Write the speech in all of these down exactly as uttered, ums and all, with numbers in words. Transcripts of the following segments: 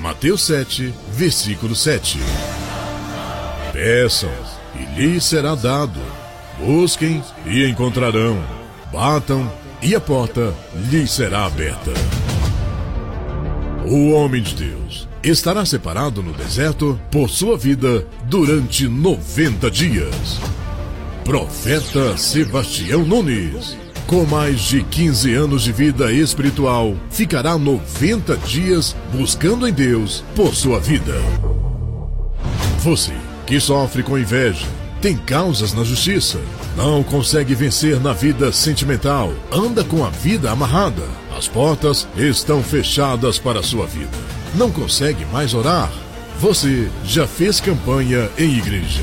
Mateus sete, versículo sete. Peçam e lhes será dado. Busquem e encontrarão. Batam e a porta lhes será aberta. O homem de Deus estará separado no deserto por sua vida durante noventa dias. Profeta Sebastião Nunes, com mais de quinze anos de vida espiritual, ficará noventa dias buscando em Deus por sua vida. Você que sofre com inveja, tem causas na justiça, não consegue vencer na vida sentimental, anda com a vida amarrada, as portas estão fechadas para a sua vida, não consegue mais orar, você já fez campanha em igreja.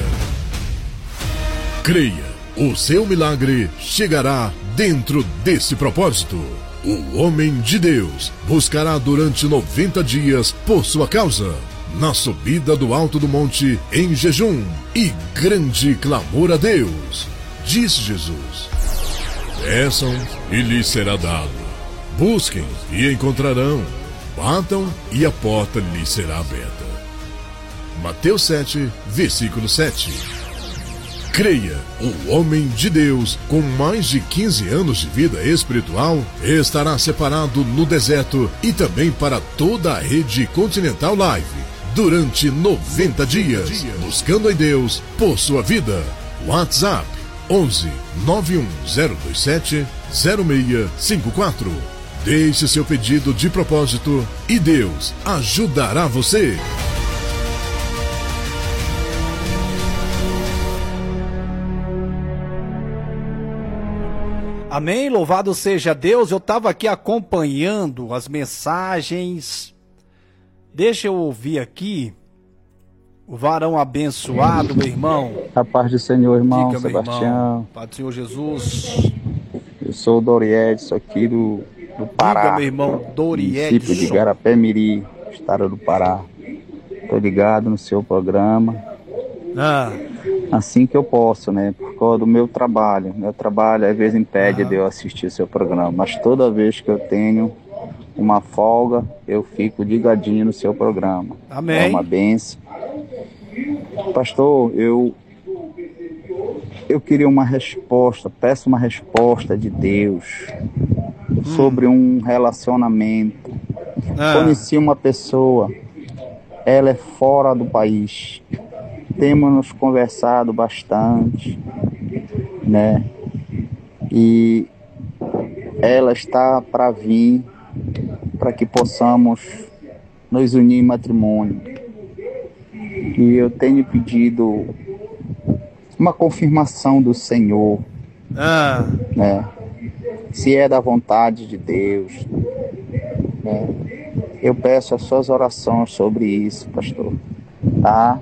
Creia, o seu milagre chegará dentro desse propósito. O homem de Deus buscará durante noventa dias por sua causa, na subida do alto do monte em jejum e grande clamor a Deus. Disse Jesus: peçam e lhes será dado. Busquem e encontrarão. Batam e a porta lhes será aberta. Mateus sete, versículo sete. Creia, o homem de Deus, com mais de quinze anos de vida espiritual, estará separado no deserto e também para toda a rede Continental Live, durante noventa dias, buscando em Deus por sua vida. WhatsApp onze, nove um zero dois sete, zero seis cinco quatro. Deixe seu pedido de propósito e Deus ajudará você. Amém, louvado seja Deus. Eu estava aqui acompanhando as mensagens. Deixa eu ouvir aqui o varão abençoado, meu irmão. A paz do Senhor, irmão. Diga, Sebastião. Meu irmão. Paz do Senhor Jesus. Eu sou o Doriedson aqui do, do Pará. Diga, meu irmão, Doriedson. Município de Garapé-Miri, estado do Pará. Estou ligado no seu programa. Ah. Assim que eu posso, né? Por causa do meu trabalho. Meu trabalho às vezes impede ah. de eu assistir o seu programa. Mas toda vez que eu tenho uma folga, eu fico ligadinho no seu programa. Amém. É uma bênção. Pastor, eu eu queria uma resposta, peço uma resposta de Deus hum. sobre um relacionamento. Ah. Conheci uma pessoa, ela é fora do país. Temos nos conversado bastante, né? E ela está para vir, para que possamos nos unir em matrimônio. E eu tenho pedido uma confirmação do Senhor, ah. né? Se é da vontade de Deus, né? Eu peço as suas orações sobre isso, pastor, tá?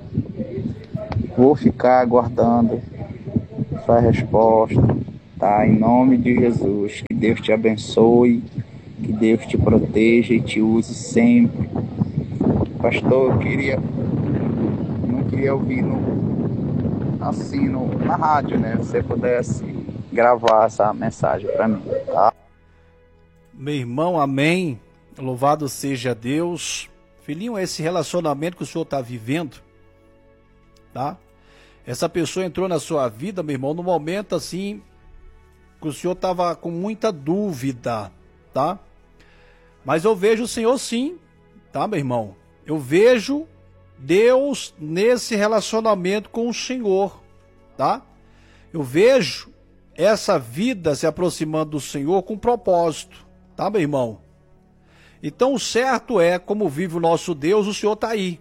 Vou ficar aguardando sua resposta, tá? Em nome de Jesus, que Deus te abençoe, que Deus te proteja e te use sempre. Pastor, eu queria, não queria ouvir no, assim no, na rádio, né? Se você pudesse gravar essa mensagem para mim, tá? Meu irmão, amém. Louvado seja Deus. Filhinho, esse relacionamento que o senhor está vivendo, tá? Essa pessoa entrou na sua vida, meu irmão, no momento assim que o senhor estava com muita dúvida, tá? Mas eu vejo o Senhor sim, tá, meu irmão? Eu vejo Deus nesse relacionamento com o Senhor, tá? Eu vejo essa vida se aproximando do Senhor com propósito, tá, meu irmão? Então o certo é, como vive o nosso Deus, o Senhor está aí.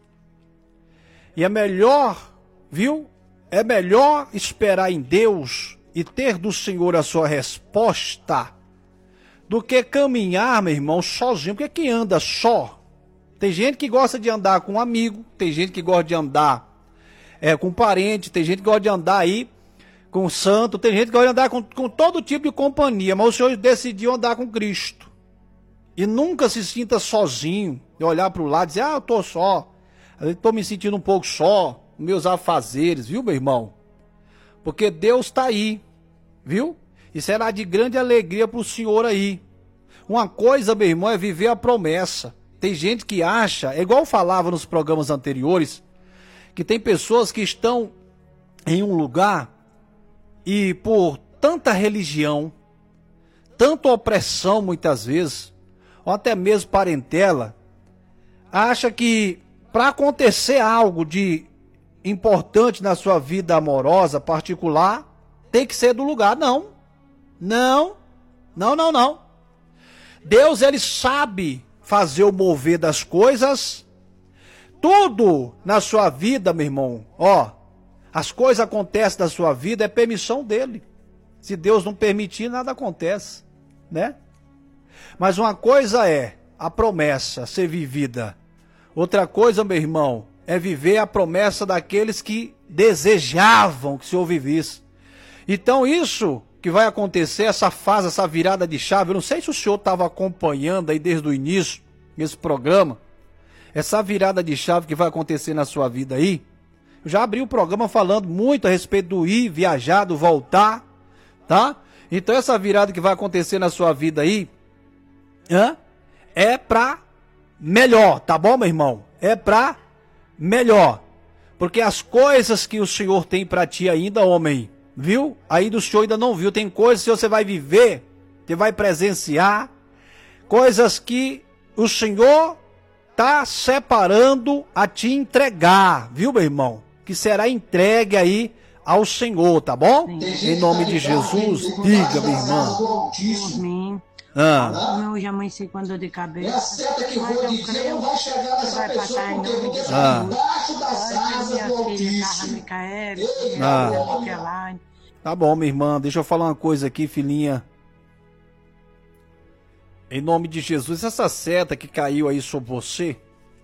E é melhor, viu? É melhor esperar em Deus e ter do Senhor a sua resposta do que caminhar, meu irmão, sozinho. Porque quem anda só, tem gente que gosta de andar com um amigo, tem gente que gosta de andar é, com um parente, tem gente que gosta de andar aí com um santo, tem gente que gosta de andar com, com todo tipo de companhia, mas o Senhor decidiu andar com Cristo. E nunca se sinta sozinho, e olhar para o lado e dizer, ah, eu estou só, eu estou me sentindo um pouco só, meus afazeres, viu, meu irmão? Porque Deus está aí, viu? E será de grande alegria para o senhor aí. Uma coisa, meu irmão, é viver a promessa. tem gente que acha, é igual eu falava nos programas anteriores, que tem pessoas que estão em um lugar e por tanta religião, tanta opressão muitas vezes, ou até mesmo parentela, acha que para acontecer algo de importante na sua vida amorosa, particular, tem que ser do lugar. Não, não, não, não, não. Deus, ele sabe fazer o mover das coisas. Tudo na sua vida, meu irmão, ó, as coisas acontecem na sua vida, é permissão dele. Se Deus não permitir, nada acontece, né? Mas uma coisa é a promessa ser vivida. Outra coisa, meu irmão, é viver a promessa daqueles que desejavam que o Senhor vivesse. Então isso que vai acontecer, essa fase, essa virada de chave, eu não sei se o senhor estava acompanhando aí desde o início, esse programa, essa virada de chave que vai acontecer na sua vida aí. Eu já abri o programa falando muito a respeito do ir, viajar, do voltar, tá? Então essa virada que vai acontecer na sua vida aí, hã? É pra melhor, tá bom, meu irmão? É pra melhor. Porque as coisas que o Senhor tem pra ti ainda, homem, viu? Ainda o Senhor ainda não viu. Tem coisas que você vai viver, você vai presenciar, coisas que o Senhor tá separando a te entregar, viu, meu irmão? Que será entregue aí ao Senhor, tá bom? Sim. Em nome de Jesus, diga, minha irmã. Amém. Ah. Eu já amanheci com dor de cabeça, mas eu creio que vai passar em nome de Jesus. Ah. Minha filha, Carla Micaele, ah. Miquelane. Tá bom, minha irmã, deixa eu falar uma coisa aqui, filhinha. Em nome de Jesus, essa seta que caiu aí sobre você,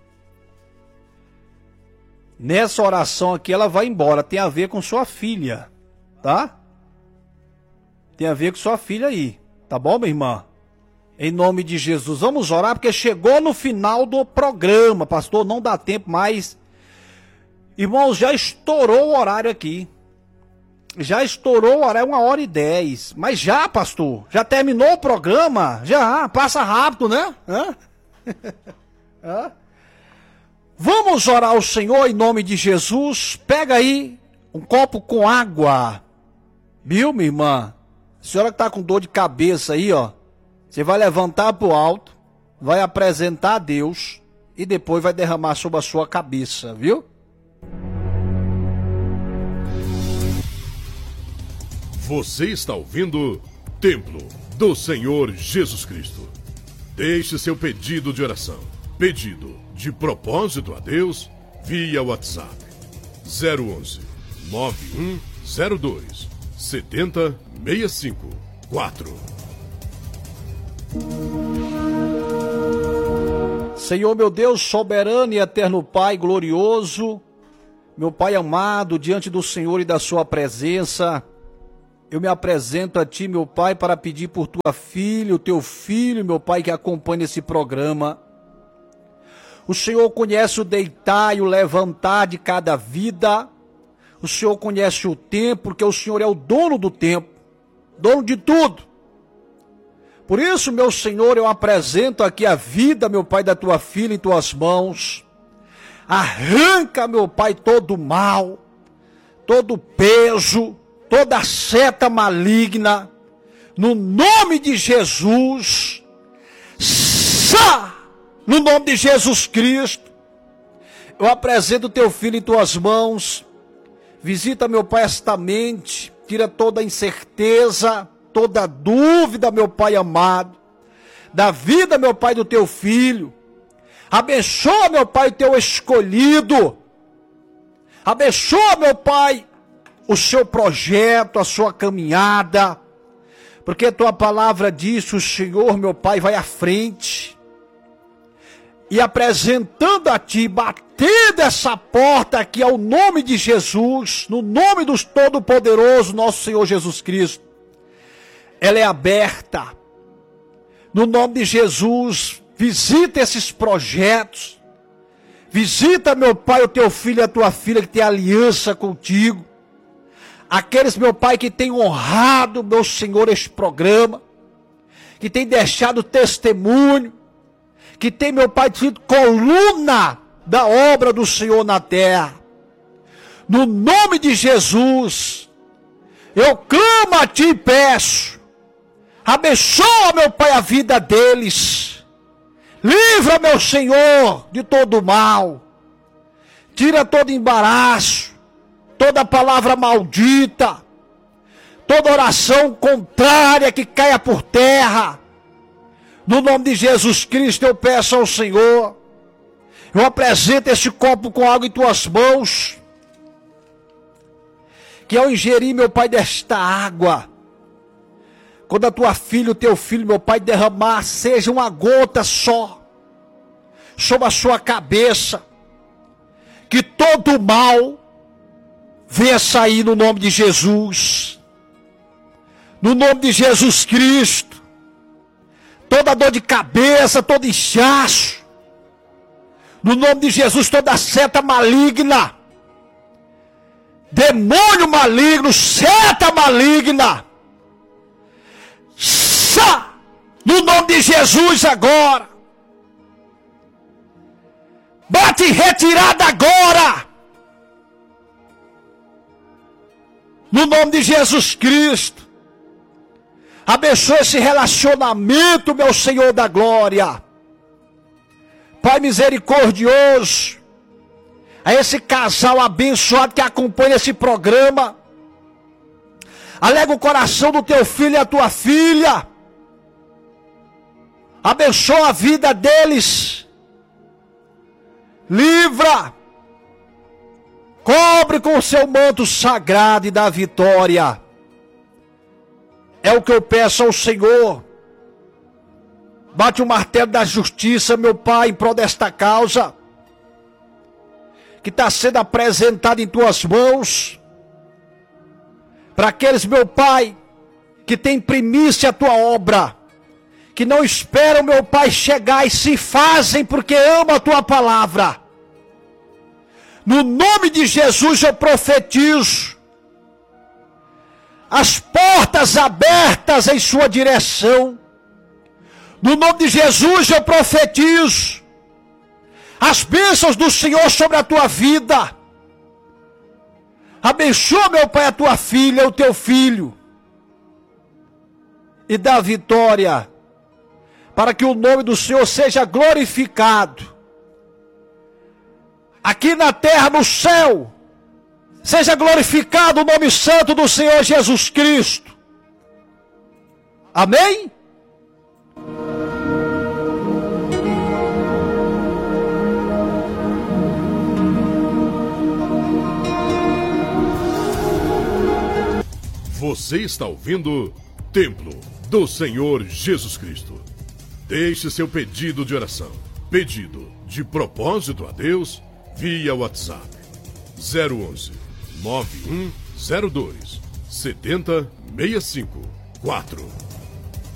nessa oração aqui, ela vai embora. Tem a ver com sua filha, tá? Tem a ver com sua filha aí, tá bom, minha irmã? Em nome de Jesus, vamos orar, porque chegou no final do programa, pastor, não dá tempo mais. Irmãos, já estourou o horário aqui. Já estourou o horário, uma hora e dez. Mas já, pastor, já terminou o programa? Já, passa rápido, né? Hã? Hã? Vamos orar ao Senhor em nome de Jesus. Pega aí um copo com água. Viu, minha irmã? A senhora que tá com dor de cabeça aí, ó. Você vai levantar pro alto, vai apresentar a Deus e depois vai derramar sobre a sua cabeça, viu? Você está ouvindo Templo do Senhor Jesus Cristo. Deixe seu pedido de oração, pedido de propósito a Deus via WhatsApp zero onze, nove um zero dois, sete zero seis cinco quatro. Senhor meu Deus, soberano e eterno Pai glorioso, meu Pai amado, diante do Senhor e da sua presença, eu me apresento a Ti, meu Pai, para pedir por Tua filha, o Teu filho, meu Pai, que acompanha esse programa. O Senhor conhece o deitar e o levantar de cada vida. O Senhor conhece o tempo, porque o Senhor é o dono do tempo, dono de tudo. Por isso, meu Senhor, eu apresento aqui a vida, meu Pai, da Tua filha em Tuas mãos. Arranca, meu Pai, todo o mal, todo o peso, toda seta maligna, no nome de Jesus. Sá! No nome de Jesus Cristo, eu apresento o Teu filho em Tuas mãos. Visita, meu Pai, esta mente, tira toda a incerteza, toda a dúvida, meu Pai amado, da vida, meu Pai, do Teu filho. Abençoa, meu Pai, o Teu escolhido. Abençoa, meu Pai, o seu projeto, a sua caminhada, porque Tua palavra diz, o Senhor, meu Pai, vai à frente, e apresentando a Ti, batendo essa porta aqui ao nome de Jesus, no nome do Todo-Poderoso, nosso Senhor Jesus Cristo, ela é aberta, no nome de Jesus. Visita esses projetos, visita, meu Pai, o Teu filho e a Tua filha que tem aliança contigo, aqueles, meu Pai, que tem honrado, meu Senhor, este programa, que tem deixado testemunho, que tem, meu Pai, sido coluna da obra do Senhor na terra. No nome de Jesus, eu clamo a Ti e peço, abençoa, meu Pai, a vida deles. Livra, meu Senhor, de todo mal. Tira todo embaraço, toda palavra maldita, toda oração contrária que caia por terra. No nome de Jesus Cristo eu peço ao Senhor, eu apresento esse copo com água em Tuas mãos, que ao ingerir, meu Pai, desta água, quando a Tua filha, o Teu filho, meu Pai, derramar, seja uma gota só, sobre a sua cabeça, que todo mal venha sair no nome de Jesus, no nome de Jesus Cristo. Toda dor de cabeça, todo inchaço, no nome de Jesus, toda seta maligna, demônio maligno, seta maligna, sa, no nome de Jesus agora, bate retirada agora, no nome de Jesus Cristo. Abençoa esse relacionamento, meu Senhor da glória. Pai misericordioso, a esse casal abençoado que acompanha esse programa, alega o coração do teu filho e a tua filha. Abençoa a vida deles. Livra. Cobre com o seu manto sagrado e da vitória. É o que eu peço ao Senhor. Bate o martelo da justiça, meu Pai, em prol desta causa, que está sendo apresentada em Tuas mãos. Para aqueles, meu Pai, que tem primícia a Tua obra, que não esperam, meu Pai, chegar e se fazem porque amam a Tua palavra. No nome de Jesus eu profetizo as portas abertas em sua direção. No nome de Jesus eu profetizo as bênçãos do Senhor sobre a tua vida. Abençoa, meu Pai, a tua filha, o teu filho, e dá vitória, para que o nome do Senhor seja glorificado, aqui na terra, no céu. Seja glorificado o nome santo do Senhor Jesus Cristo. Amém? Você está ouvindo Templo do Senhor Jesus Cristo. Deixe seu pedido de oração, pedido de propósito a Deus, via WhatsApp zero onze, nove um zero dois, sete zero seis cinco quatro.